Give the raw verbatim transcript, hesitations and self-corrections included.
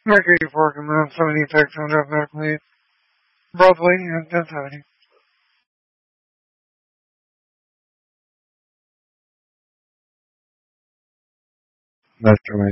Mark eighty-four, command seventy, text on draft medically. Broadway, and ten seventy. Master